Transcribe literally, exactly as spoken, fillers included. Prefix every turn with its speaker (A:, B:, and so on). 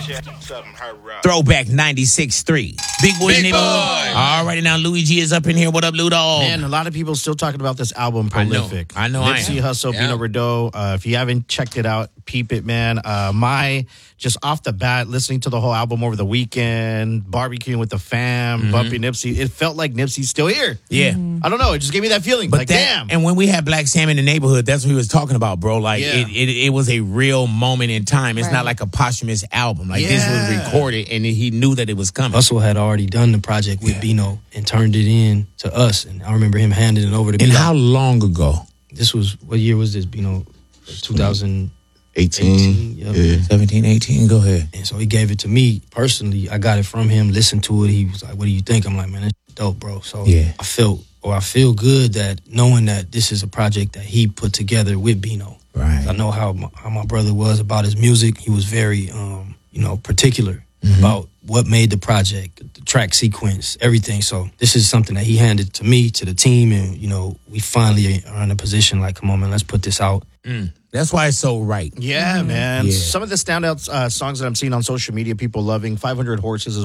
A: Throwback ninety-six three. Big boy
B: Big
A: neighborhood.
B: boy.
A: All righty, now Luigi is up in here. What up, Lou Dog?
C: Man, a lot of people still talking about this album,
A: I know.
C: Prolific.
A: I know I
C: Nipsey
A: am.
C: Hussle,
B: Yeah.
C: Bino Rideau. Uh, if you haven't checked it out, peep it, man. Uh, my, just off the bat, listening to the whole album over the weekend, barbecuing with the fam,
A: Mm-hmm.
C: bumping Nipsey, it felt like Nipsey's still here.
A: Yeah.
C: I don't know. It just gave me that feeling.
A: But
C: like,
A: that,
C: damn.
A: and when we had Black Sam in the neighborhood, that's what he was talking about, bro. Like
C: Yeah.
A: it, it, it was a real moment in time. It's
D: Right.
A: not like a posthumous album. Like this was
C: Yeah.
A: recorded, and he knew that it was coming.
E: Hustle had already done the project with Bino and turned it in to us, and I remember him handing it over to
A: And
E: Bino.
A: how long ago?
E: This was, what year was this, Bino? two thousand
F: eighteen.
E: eighteen. Yep.
F: Yeah.
A: seventeen, eighteen Go ahead.
E: And so he gave it to me personally. I got it from him, listened to it. He was like, "What do you think?" I'm like, "Man, it's dope, bro." So
A: Yeah.
E: I felt, or I feel good that knowing that this is a project that he put together with Bino.
A: Right.
E: I know how my, how my brother was about his music. He was very, um, you know, particular
A: Mm-hmm.
E: about what made the project, the track sequence, everything. So this is something that he handed to me, to the team, and you know, we finally are in a position like, come on, man, let's put this out.
A: Mm. That's why it's so right.
C: Yeah, man.
A: Yeah.
C: Some of the standout uh, songs that I'm seeing on social media, people loving. five hundred Horses is